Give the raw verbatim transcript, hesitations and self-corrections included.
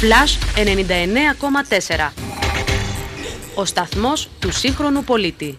Flash ενενήντα εννέα κόμμα τέσσερα. Ο σταθμός του σύγχρονου πολίτη.